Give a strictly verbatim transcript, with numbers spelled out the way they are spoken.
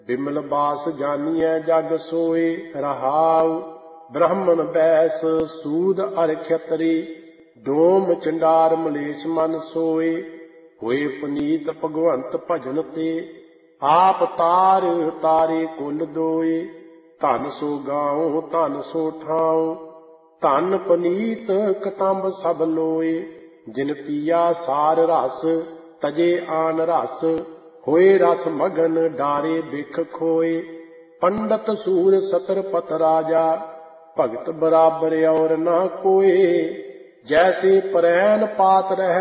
ਬਿਮਲ ਬਾਸ ਜਾਨੀਐ ਜਗ ਸੋਏ। ਰਹਾਉ ਬ੍ਰਾਹਮਣ ਬੈਸ ਸੂਦ ਅਰ ਖਤਰੀ। ਡੋਮ ਚੰਡਾਰ ਮਲੇਛ ਮਨ ਸੋਏ। ਹੋਏ ਪੁਨੀਤ ਭਗਵੰਤ ਭਜਨ ਤੇ। ਆਪ ਤਾਰ ਤਾਰੇ ਕੁਲ ਦੋਏ। ਧਨ ਸੋ ਗਾਉ ਧਨ ਸੋ ਠਾਉ। ਧਨ ਪੁਨੀਤ ਕਤੰਬ ਸਭ ਲੋਏ। ਜਿਨ ਪੀਆ ਸਾਰ ਰਸ ਤਜੇ ਆਨ ਰਸ। ਹੋਏ ਰਸ ਮਗਨ ਡਾਰੇ ਬਿਖ ਖੋਏ। ਪੰਡਤ ਸੂਰ ਸਤਰਪਤ ਰਾਜਾ। ਭਗਤ ਬਰਾਬਰ ਔਰ ਨਾ ਕੋਏ। ਜੈਸੇ ਪਰੈਨ ਪਾਤ ਰਹਿ